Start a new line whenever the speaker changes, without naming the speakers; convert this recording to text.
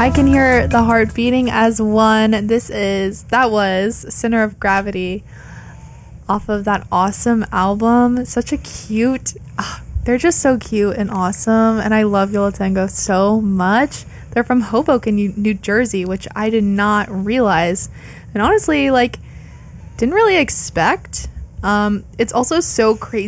I can hear the heart beating as one. That was Center of Gravity off of that awesome album. Such a cute, they're just so cute and awesome, and I love Yo La Tengo so much. They're from Hoboken, New Jersey, which I did not realize, and honestly, like, didn't really expect. It's also so crazy